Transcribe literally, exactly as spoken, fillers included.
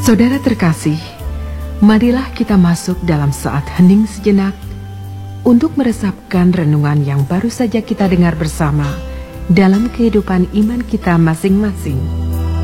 Saudara terkasih, marilah kita masuk dalam saat hening sejenak untuk meresapkan renungan yang baru saja kita dengar bersama dalam kehidupan iman kita masing-masing.